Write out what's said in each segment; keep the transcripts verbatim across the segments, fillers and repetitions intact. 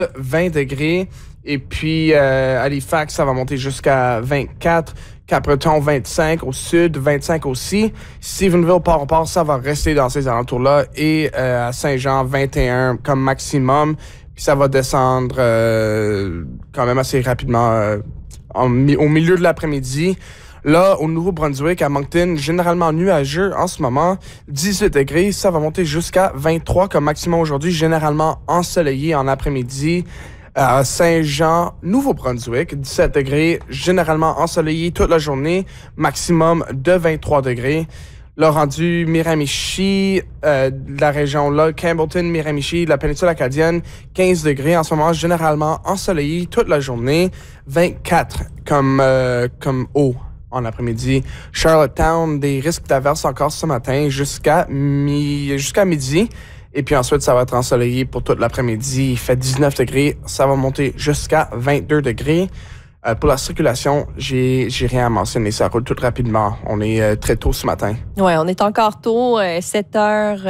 vingt degrés. Et puis, euh, Halifax, ça va monter jusqu'à vingt-quatre. Capbreton, vingt-cinq. Au sud, vingt-cinq aussi. Stephenville, Port-au-Port, ça va rester dans ces alentours-là. Et euh, à Saint-Jean, vingt et un comme maximum. Puis ça va descendre euh, quand même assez rapidement euh, en, au milieu de l'après-midi. Là, au Nouveau-Brunswick, à Moncton, généralement nuageux en ce moment, dix-huit degrés. Ça va monter jusqu'à vingt-trois comme maximum aujourd'hui, généralement ensoleillé en après-midi. À Saint-Jean, Nouveau-Brunswick, dix-sept degrés, généralement ensoleillé toute la journée, maximum de vingt-trois degrés. Là, rendu Miramichi, euh, de la région là, Campbellton, Miramichi, de la péninsule acadienne, quinze degrés en ce moment, généralement ensoleillé toute la journée, vingt-quatre comme, euh, comme haut en après-midi. Charlottetown, des risques d'averse encore ce matin jusqu'à mi- jusqu'à midi. Et puis ensuite, ça va être ensoleillé pour toute l'après-midi. Il fait dix-neuf degrés. Ça va monter jusqu'à vingt-deux degrés. Euh, pour la circulation, j'ai, j'ai rien à mentionner. Ça roule tout rapidement. On est euh, très tôt ce matin. Oui, on est encore tôt, euh, sept heures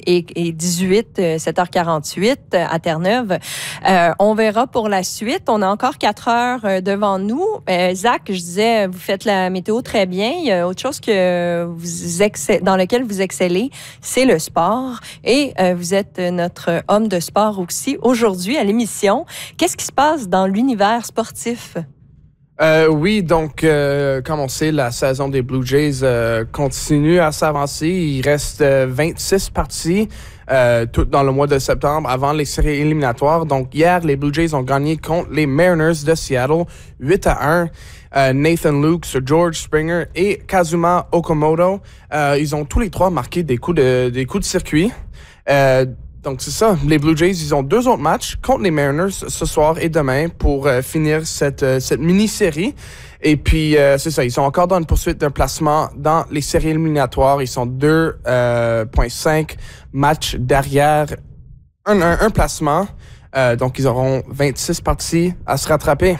dix-huit, euh, sept heures quarante-huit euh, à Terre-Neuve. Euh, on verra pour la suite. On a encore quatre heures euh, devant nous. Euh, Zach, je disais, vous faites la météo très bien. Il y a autre chose que vous excellez, dans lequel vous excellez, c'est le sport. Et euh, vous êtes notre homme de sport aussi aujourd'hui à l'émission. Qu'est-ce qui se passe dans l'univers sportif? Euh, oui, donc, euh, comme on sait, la saison des Blue Jays euh, continue à s'avancer. Il reste euh, vingt-six parties euh, tout dans le mois de septembre avant les séries éliminatoires. Donc, hier, les Blue Jays ont gagné contre les Mariners de Seattle, huit à un. Euh, Nathan Lukes, George Springer et Kazuma Okamoto, euh, ils ont tous les trois marqué des coups de, des coups de circuit. Euh, Donc, c'est ça. Les Blue Jays, ils ont deux autres matchs contre les Mariners ce soir et demain pour euh, finir cette, euh, cette mini-série. Et puis, euh, c'est ça. Ils sont encore dans une poursuite d'un placement dans les séries éliminatoires. Ils sont deux virgule cinq matchs derrière un, un, un placement. Euh, donc, ils auront vingt-six parties à se rattraper.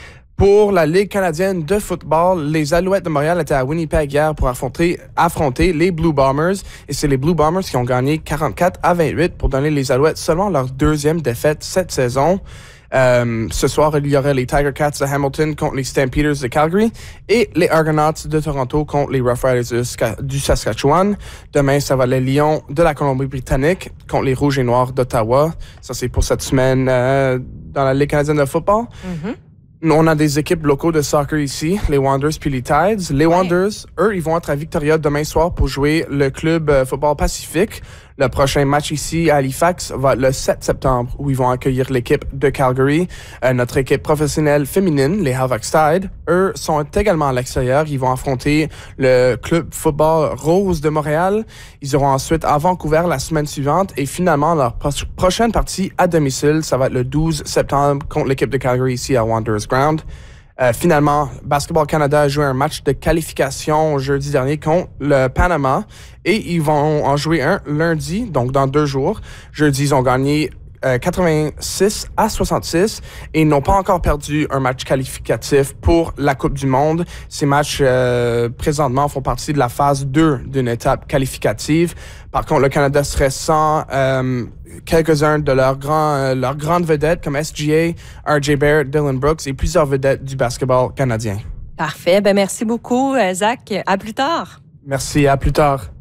Pour la Ligue canadienne de football, les Alouettes de Montréal étaient à Winnipeg hier pour affronter, affronter les Blue Bombers. Et c'est les Blue Bombers qui ont gagné quarante-quatre à vingt-huit pour donner les Alouettes seulement leur deuxième défaite cette saison. Euh, ce soir, il y aurait les Tiger Cats de Hamilton contre les Stampeders de Calgary et les Argonauts de Toronto contre les Rough Riders du Saskatchewan. Demain, ça va les Lions de la Colombie-Britannique contre les Rouges et Noirs d'Ottawa. Ça, c'est pour cette semaine euh, dans la Ligue canadienne de football. Mm-hmm. On a des équipes locaux de soccer ici, les Wanderers puis les Tides. Les ouais. Wanderers, eux, ils vont être à Victoria demain soir pour jouer le club euh, football Pacifique. Le prochain match ici à Halifax va être le sept septembre où ils vont accueillir l'équipe de Calgary. Euh, notre équipe professionnelle féminine, les Halifax Tide, eux sont également à l'extérieur. Ils vont affronter le club football Rose de Montréal. Ils auront ensuite à Vancouver la semaine suivante et finalement leur pro- prochaine partie à domicile, ça va être le douze septembre contre l'équipe de Calgary ici à Wanderers Ground. Euh, finalement, Basketball Canada a joué un match de qualification jeudi dernier contre le Panama et ils vont en jouer un lundi, donc dans deux jours. Jeudi, ils ont gagné euh, quatre-vingt-six à soixante-six et ils n'ont pas encore perdu un match qualificatif pour la Coupe du Monde. Ces matchs, euh, présentement, font partie de la phase deux d'une étape qualificative. Par contre, le Canada serait sans euh, quelques-uns de leurs grands, euh, leurs grandes vedettes comme S G A, R J Barrett, Dylan Brooks et plusieurs vedettes du basketball canadien. Parfait. Ben merci beaucoup, Zach. À plus tard. Merci. À plus tard.